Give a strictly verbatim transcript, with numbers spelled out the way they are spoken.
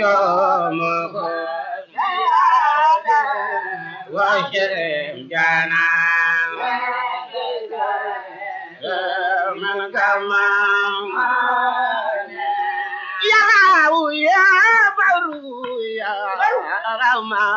يوم وشرم جانا من كمان يا يا برو يا رما